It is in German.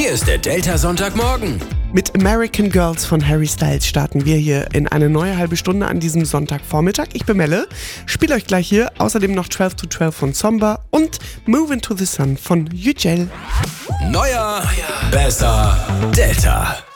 Hier ist der Delta Sonntagmorgen. Mit American Girls von Harry Styles starten wir hier in eine neue halbe Stunde an diesem Sonntagvormittag. Ich bin Melle, spiele euch gleich hier außerdem noch 12 to 12 von Zomba und Move Into the Sun von Yücel. Neuer, besser, Delta.